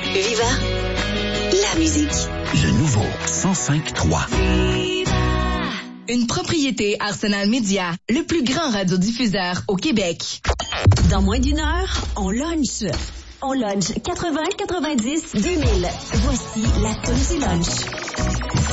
Viva la musique. Le nouveau 105.3. Une propriété Arsenal Média, le plus grand radiodiffuseur au Québec. Dans moins d'une heure, on lunch. On lunch 80, 90, 2000. Voici la tune du lunch.